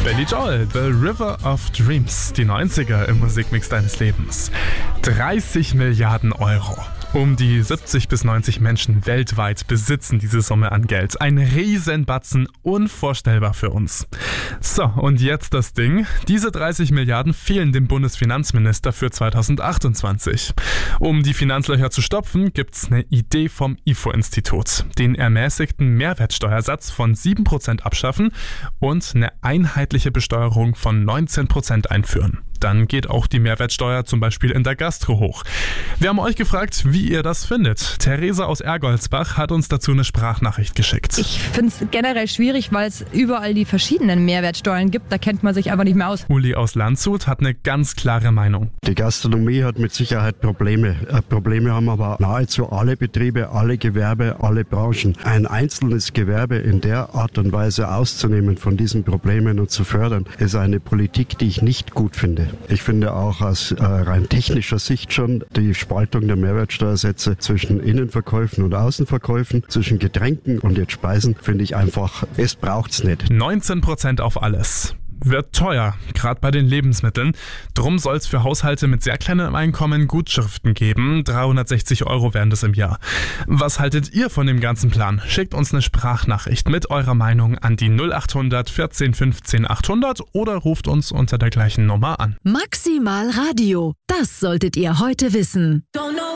Billy Joel, The River of Dreams, die 90er im Musikmix deines Lebens. 30 Milliarden Euro. Um die 70 bis 90 Menschen weltweit besitzen diese Summe an Geld. Ein Riesenbatzen, unvorstellbar für uns. So, und jetzt das Ding. Diese 30 Milliarden fehlen dem Bundesfinanzminister für 2028. Um die Finanzlöcher zu stopfen, gibt's eine Idee vom IFO-Institut. Den ermäßigten Mehrwertsteuersatz von 7% abschaffen und eine einheitliche Besteuerung von 19% einführen. Dann geht auch die Mehrwertsteuer zum Beispiel in der Gastro hoch. Wir haben euch gefragt, wie ihr das findet. Theresa aus Ergoldsbach hat uns dazu eine Sprachnachricht geschickt. Ich finde es generell schwierig, weil es überall die verschiedenen Mehrwertsteuern gibt. Da kennt man sich einfach nicht mehr aus. Uli aus Landshut hat eine ganz klare Meinung. Die Gastronomie hat mit Sicherheit Probleme. Probleme haben aber nahezu alle Betriebe, alle Gewerbe, alle Branchen. Ein einzelnes Gewerbe in der Art und Weise auszunehmen von diesen Problemen und zu fördern, ist eine Politik, die ich nicht gut finde. Ich finde auch aus rein technischer Sicht schon die Spaltung der Mehrwertsteuersätze zwischen Innenverkäufen und Außenverkäufen, zwischen Getränken und jetzt Speisen, finde ich einfach, es braucht's nicht. 19% auf alles. Wird teuer, gerade bei den Lebensmitteln. Drum soll es für Haushalte mit sehr kleinem Einkommen Gutschriften geben. 360 Euro wären das im Jahr. Was haltet ihr von dem ganzen Plan? Schickt uns eine Sprachnachricht mit eurer Meinung an die 0800 14 15 800 oder ruft uns unter der gleichen Nummer an. Maximal Radio, das solltet ihr heute wissen.